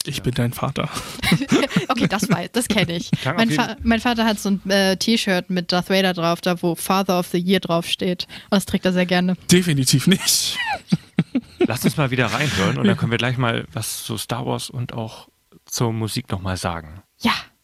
Ich bin dein Vater. Okay, das kenne ich. Mein Vater hat so ein T-Shirt mit Darth Vader drauf, da wo Father of the Year draufsteht. Und das trägt er sehr gerne. Definitiv nicht. Lass uns mal wieder reinhören und dann können wir gleich mal was zu Star Wars und auch zur Musik nochmal sagen. Ja.